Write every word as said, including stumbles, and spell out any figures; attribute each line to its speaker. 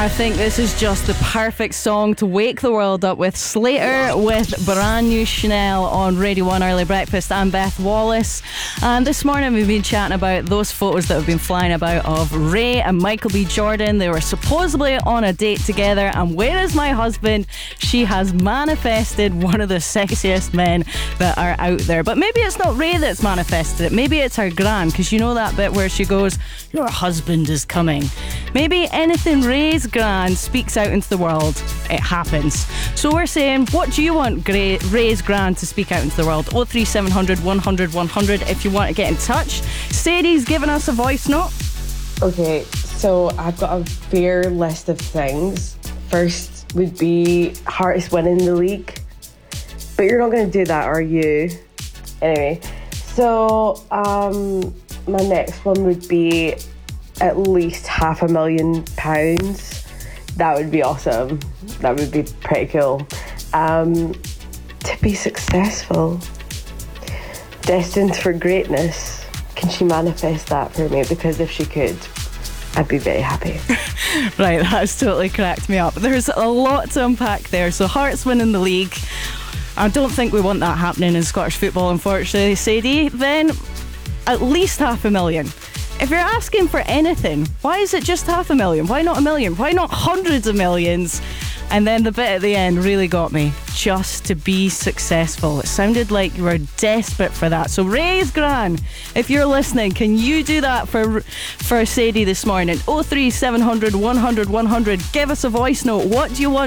Speaker 1: I think this is just the perfect song to wake the world up with. Slater with Brand New Chanel on Radio one Early Breakfast. I'm Beth Wallace, and this morning we've been chatting about those photos that have been flying about of Ray and Michael B. Jordan. They were supposedly on a date together, and where is my husband? She has manifested one of the sexiest men that are out there. But maybe it's not Ray that's manifested it. Maybe it's her gran, because you know that bit where she goes, "Your husband is coming." Maybe anything Ray's gran speaks out into the world, it happens. So we're saying, what do you want Ray, Ray's gran to speak out into the world? oh three seven hundred, one hundred, one hundred if you want to get in touch. Sadie's given us a voice note.
Speaker 2: Okay, so I've got a fair list of things. First would be Hearts winning the league. But you're not going to do that, are you? Anyway, so um, my next one would be at least half a million pounds. That would be awesome. That would be pretty cool. Um, to be successful, destined for greatness. Can she manifest that for me? Because if she could, I'd be very happy.
Speaker 1: Right, that's totally cracked me up. There's a lot to unpack there. So Hearts winning the league. I don't think we want that happening in Scottish football, unfortunately, Sadie. Then at least half a million. If you're asking for anything, why is it just half a million? Why not a million? Why not hundreds of millions? And then the bit at the end really got me. Just to be successful. It sounded like you were desperate for that. So Ray's gran, if you're listening, can you do that for for Sadie this morning? oh three seven hundred, one hundred, one hundred. Give us a voice note. What do you want